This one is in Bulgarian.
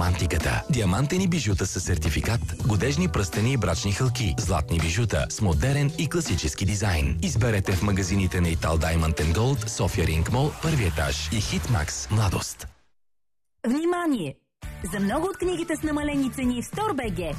романтиката. Диамантени бижута със сертификат, годежни пръстени и брачни хълки, златни бижута с модерен и класически дизайн. Изберете в магазините на Ital Diamond & Gold, София Ринг Мол, първи етаж и Хитмакс Младост. Внимание! За много от книгите с намалени цени в Store.bg